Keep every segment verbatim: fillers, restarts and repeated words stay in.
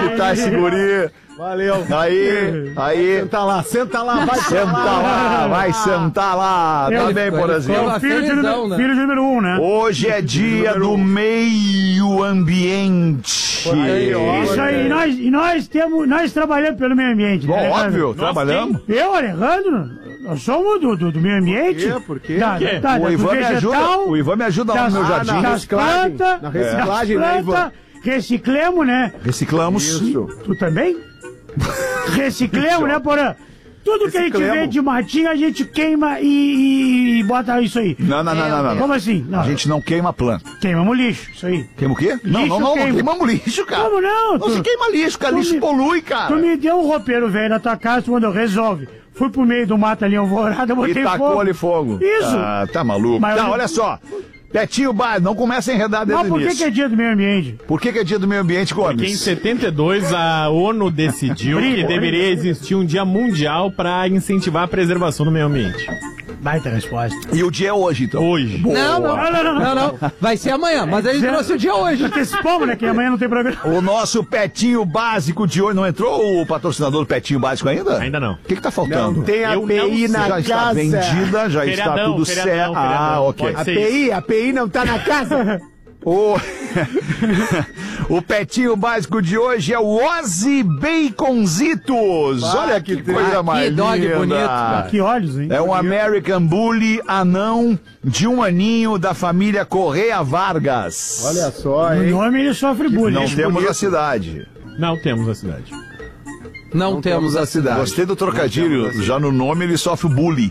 que tá esse guri. Valeu. Aí, aí. Senta lá, senta lá, vai Senta lá, vai sentar lá. Tá bem, Porazinho? É o filho de número, né? filho de número um, né? Hoje é dia do meio ambiente. Isso aí, e nós, e nós temos, nós trabalhamos pelo meio ambiente. Bom, né, óbvio, Alejandro? trabalhamos. Eu, Alejandro, nós somos do, do, do meio ambiente. Por quê? Da, Por quê? da, O do Ivan me ajuda, vegetal, o Ivan me ajuda lá das, no meu jardim. das reciclagem, plantas, na reciclagem, das né, Ivan? plantas, reciclemos, né? Reciclamos. Isso. Tu também? Reciclemos, né, Porã? Tudo que a gente Reciclemos. vê de matinho, a gente queima e, e bota isso aí. Não, não, não, não, não. Como assim? Não, A gente não queima planta. queimamos lixo, isso aí. Queima o quê? Não, Lixo não, não, não queima. queimamos lixo, cara. Como não? Não Tu- se queima lixo, cara. tu Lixo me- polui, cara. Tu me deu um roupeiro velho na tua casa, tu mandou, resolve. Fui pro meio do mato ali, alvorada, botei E tacou fogo. ali fogo. Isso. Ah, tá maluco. Mas Não, eu- olha só. Petinho Bar, não começa a enredar desde Mas o por que, início. que é dia do meio ambiente? Por que, que é dia do meio ambiente, Gomes? Porque em setenta e dois a ONU decidiu Briga, que deveria briga. existir um dia mundial para incentivar a preservação do meio ambiente. Baita resposta. E o dia é hoje, então. Hoje. Não, Não, não, não, não, não. não, não. Vai ser amanhã, mas ele trouxe o dia hoje. Porque esse povo, né, que amanhã não tem programa. O nosso Petinho Básico de hoje. Não entrou o patrocinador do Petinho Básico ainda? Ainda não. O que, que tá faltando? Não tem a Eu P I não na Já está casa. vendida, já está Feriadão, tudo feriadão, certo. Ah, feriadão. ok. Pode A ser P I, a P I não tá na casa. O... o Petinho Básico de hoje é o Ozzy Baconzitos. Olha que, coisa ah, mais que dog linda. bonito. Que olhos, hein? É um American Bully anão de um aninho da família Correia Vargas. Olha só, No hein? nome ele sofre bullying. Não temos bonito. a cidade. Não temos a cidade. Não, temos a cidade. Gostei do trocadilho. Já no nome ele sofre bully.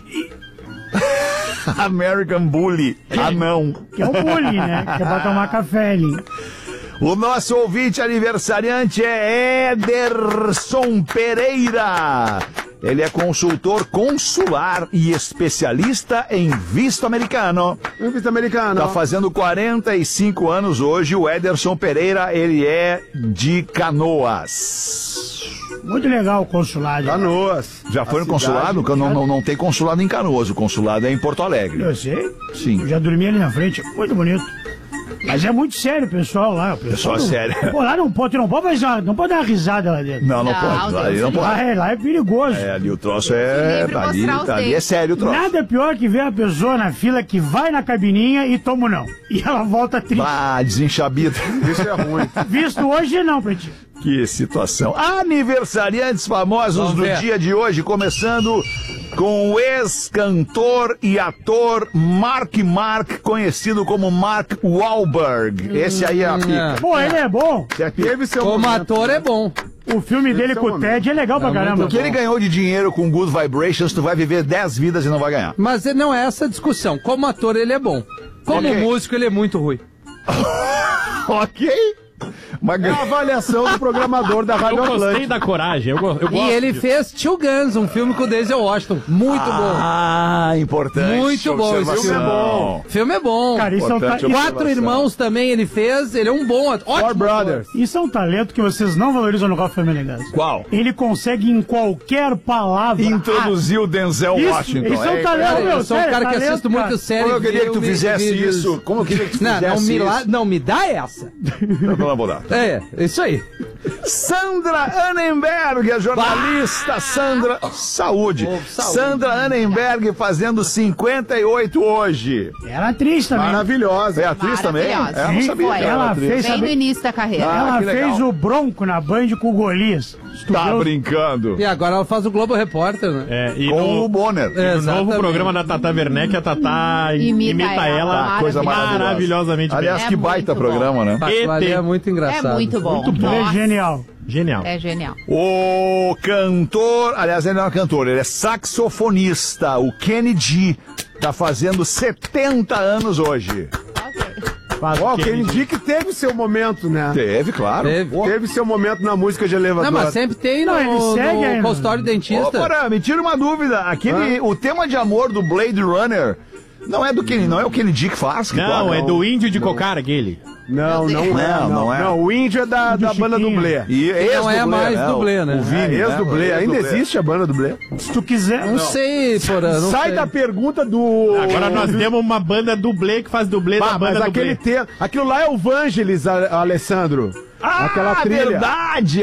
American Bully anão. Que é um bullying, né? Que é pra tomar café ali. O nosso ouvinte aniversariante é Ederson Pereira. Ele é consultor consular e especialista em visto americano. Um visto americano. Tá fazendo quarenta e cinco anos hoje. O Ederson Pereira, ele é de Canoas. Muito legal o consulado. Canoas. Já foi A no consulado? cidade- Não, não, não tem consulado em Canoas. O consulado é em Porto Alegre. Eu sei. Sim. Eu já dormi ali na frente. Muito bonito. Mas é muito sério o pessoal lá. O pessoal Pessoal não- sério. Pô, lá não pode, não pode fazer uma, não pode dar uma risada lá dentro. Não, não, Não, pode. Deus Ali não me pode. Lá é, lá é perigoso. É, ali o troço é. Livre Ali, mostrar os ali é dentes. sério o troço. Nada pior que ver a pessoa na fila que vai na cabininha e toma um não. E ela volta triste. Ah, desenchabido. Isso é ruim. Visto hoje, não, Pretinho. Que situação. Aniversariantes famosos Vamos do ver. dia de hoje, começando com o ex-cantor e ator Mark Mark, conhecido como Mark Wahlberg. Esse aí é a pica. Pô, ele é bom. Esse é a pica. Teve seu Como momento. ator é bom. O filme dele é um com o momento. Ted é legal pra caramba. O que ele ganhou de dinheiro com Good Vibrations, tu vai viver dez vidas e não vai ganhar. Mas não é essa a discussão. Como ator ele é bom. Como Ok. músico ele é muito ruim. Ok? Mas É a avaliação do programador da Eu Rádio gostei Atlântica. da coragem. Eu, go- eu gosto E ele disso. fez Two Guns, um filme com o Denzel Washington. Muito Ah, importante. Muito bom esse observação. filme. bom. O filme é bom. Cara, isso é, um ta... Importante Quatro observação. irmãos também ele fez. Ele é um bom ator. Four Ótimo Brothers. isso é um talento que vocês não valorizam no Rafa Menegas. Qual? Ele consegue em qualquer palavra. Introduzir o Denzel Isso- Washington. isso é um É, talento, Cara, meu. eu sou um sério, cara que talento, assisto cara. muito série. Como eu queria que tu filme, fizesse vídeos. isso? Como eu queria que tu Não, fizesse não me, isso? la... não me dá essa. Não, não vou dar. É, isso aí. Sandra Annenberg, a jornalista Sandra. Saúde. Oh, saúde. Sandra Annenberg fazendo cinquenta e oito hoje. Era atriz também. Maravilhosa. É atriz também? Maravilhosa. É, eu não Sim, sabia foi. que ela Ela era atriz. fez- Bem no sabe- início da carreira. Ah, Ela que legal. fez o Bronco na Band com o Golias. Se tu Tá vê os- brincando. E agora ela faz o Globo Repórter, né? É, e Com no, o Bonner. É. no novo Exatamente. programa da Tata Werneck, a Tata Imita imita, ela. ela, Ah, coisa maravilhosa. maravilhosamente Aliás, É que baita muito bom. programa, né? Aquilo ali é muito É engraçado. muito bom. Ele é Nossa, genial. bem. Genial. É genial. O cantor, aliás, ele não é um cantor, ele é saxofonista. O Kenny G tá fazendo setenta anos hoje. Faz Ó, o o quê? Kennedy que teve seu momento, né? Teve, claro. Teve. Teve seu momento na música de elevador. Não, mas sempre tem no, Não, ele segue no aí, consultório Ô, dentista. Porã, me tira uma dúvida. Aquele, o tema de amor do Blade Runner não é do Kenny, não é o Kenny G que faz? Que Não, toca? é do índio de cocar, aquele. Não, não é. Não, não é. Não, o índio é da, da banda Chiquinho. dublê. E Não é mais né? dublê, O- né? O Vini, É, ex-dublê. né? Ainda Ex-dublê. existe a banda dublê. Se tu quiser. Não sei, Porã, não Sai sei. da pergunta do... Agora nós temos uma banda dublê que faz dublê Bah, da banda mas dublê. aquele tema... Aquilo lá é o Vangelis, a- Alessandro. Ah, Aquela trilha. verdade!